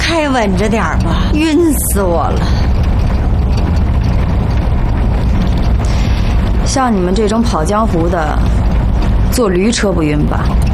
开稳着点吧，晕死我了。 像你们这种跑江湖的，坐驴车不晕吧？